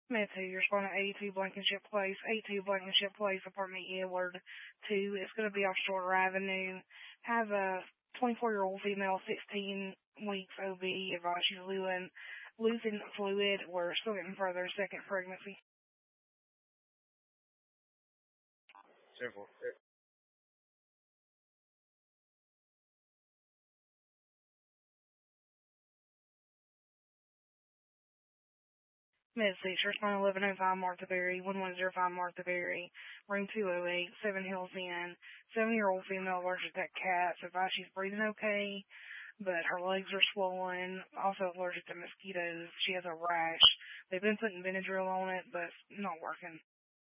Med-2, you're responding to 82 Blankenship Place. 82 Blankenship Place, apartment E, alert 2. It's going to be off Shorter Avenue. Have a 24-year-old female, 16 weeks OB, advice she's losing fluid. We're still getting further second pregnancy. Simple. Med-6, responding 1105 Martha Berry, 1105 Martha Berry, room 208, 7 Hills Inn. 7-year-old female allergic to cats. Advice she's breathing okay, but her legs are swollen. Also allergic to mosquitoes. She has a rash. They've been putting Benadryl on it, but it's not working.